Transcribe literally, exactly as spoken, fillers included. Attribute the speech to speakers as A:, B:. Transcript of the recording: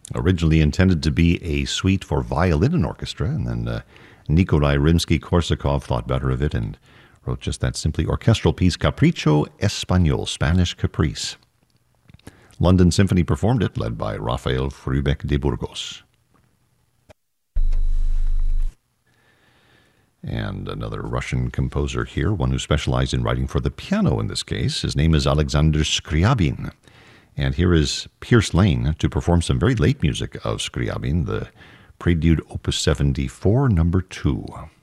A: Originally intended to be a suite for violin and orchestra, and then uh, Nikolai Rimsky-Korsakov thought better of it and wrote just that simply orchestral piece, Capricho Español, Spanish Caprice. London Symphony performed it, led by Rafael Frubeck de Burgos. And another Russian composer here, one who specialized in writing for the piano in this case. His name is Alexander Scriabin. And here is Pierce Lane to perform some very late music of Scriabin, the Prelude Opus seventy-four, number two.